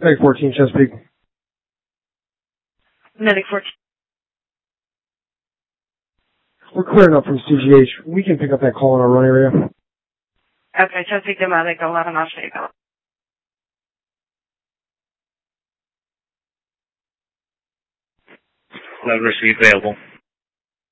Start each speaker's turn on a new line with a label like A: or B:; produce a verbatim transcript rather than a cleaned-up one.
A: Medic fourteen, Chesapeake.
B: Medic fourteen.
A: We're clearing up from C G H. We can pick up that call in our run area.
B: Okay, Chesapeake to Medic eleven, I'll show you.
C: eleven received available.